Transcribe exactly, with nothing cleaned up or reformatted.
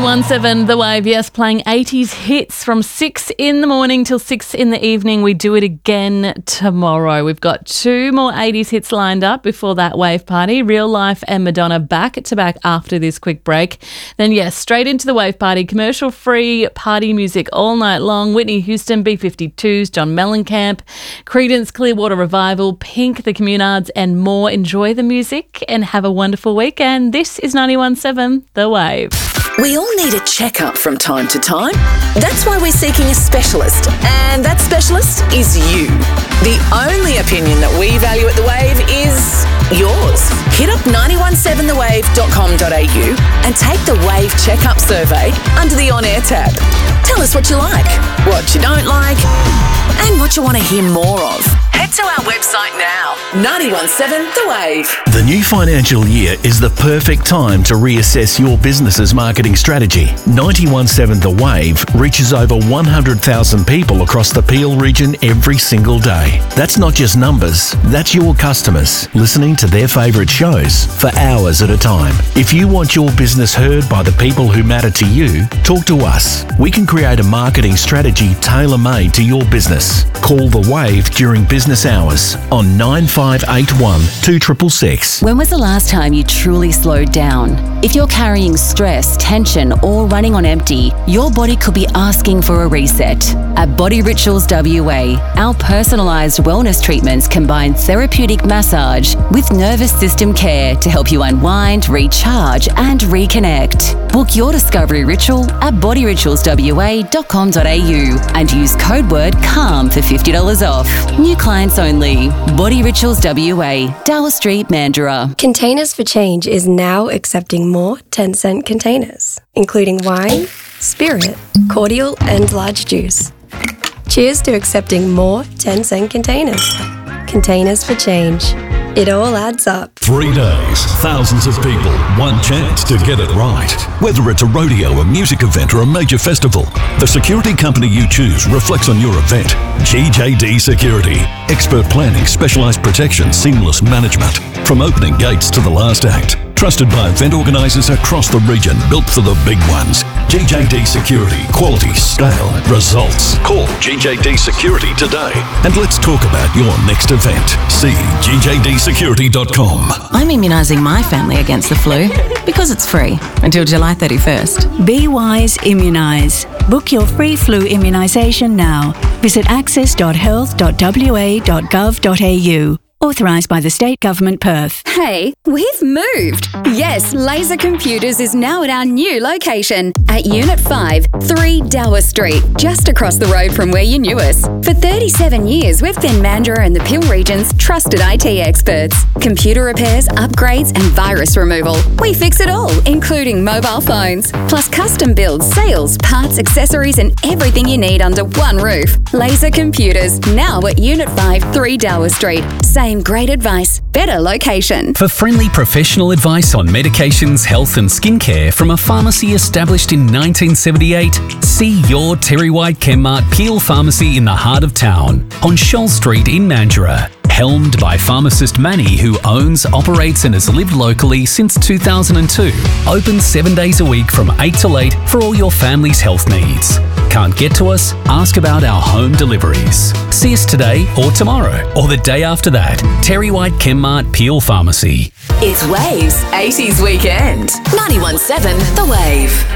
ninety-one point seven The Wave, yes, playing eighties hits from six in the morning till six in the evening. We do it again tomorrow. We've got two more eighties hits lined up before that wave party. Real Life and Madonna back to back after this quick break. Then, yes, straight into the wave party. Commercial-free party music all night long. Whitney Houston, B fifty-twos, John Mellencamp, Creedence Clearwater Revival, Pink, The Communards and more. Enjoy the music and have a wonderful weekend. This is ninety-one point seven The Wave. We all need a checkup from time to time. That's why we're seeking a specialist, and that specialist is you. The only opinion that we value at The Wave is yours. Hit up nine one seven the wave dot com dot a u and take the Wave Checkup Survey under the On Air tab. Tell us what you like, what you don't like, and what you want to hear more of. Head to our website now, nine one seven The Wave. The new financial year is the perfect time to reassess your business's marketing strategy. ninety-one point seven The Wave reaches over one hundred thousand people across the Peel region every single day. That's not just numbers, that's your customers listening to their favourite shows for hours at a time. If you want your business heard by the people who matter to you, talk to us. We can create a marketing strategy tailor-made to your business. Call The Wave during business hours on nine five eight one, two six six six. When was the last time you truly slowed down? If you're carrying stress, tension, or running on empty, your body could be asking for a reset. At Body Rituals W A, our personalised wellness treatments combine therapeutic massage with nervous system care to help you unwind, recharge, and reconnect. Book your discovery ritual at body rituals w a dot com dot a u and use code word CALM for fifty dollars off. New clients only. Body Rituals W A, Dowell Street, Mandurah. Containers for Change is now accepting more ten cent containers, including wine, spirit, cordial, and large juice. Cheers to accepting more ten cent containers. Containers for Change. It all adds up. Three days, thousands of people, one chance to get it right. Whether it's a rodeo, a music event, or a major festival, the security company you choose reflects on your event. G J D Security. Expert planning, specialised protection, seamless management. From opening gates to the last act. Trusted by event organisers across the region, built for the big ones. G J D Security. Quality, scale, results. Call G J D Security today and let's talk about your next event. See G J D security dot com. I'm immunising my family against the flu because it's free until July thirty-first. Be wise, immunise. Book your free flu immunisation now. Visit access dot health dot w a dot gov dot a u. Authorised by the State Government, Perth. Hey, we've moved! Yes, Laser Computers is now at our new location at Unit five, three Dowell Street, just across the road from where you knew us. For thirty-seven years, we've been Mandurah and the Peel region's trusted I T experts. Computer repairs, upgrades and virus removal. We fix it all, including mobile phones, plus custom builds, sales, parts, accessories and everything you need under one roof. Laser Computers, now at Unit five, three Dowell Street. Same great advice, better location. For friendly professional advice on medications, health and skincare from a pharmacy established in nineteen seventy-eight, see your Terry White Chemmart Peel Pharmacy in the heart of town on Shoal Street in Mandurah. Helmed by pharmacist Manny, who owns, operates and has lived locally since two thousand two. Open seven days a week from eight till eight for all your family's health needs. Can't get to us? Ask about our home deliveries. See us today or tomorrow or the day after that. Terry White Chemmart Peel Pharmacy. It's Waves eighties Weekend. ninety-one point seven The Wave.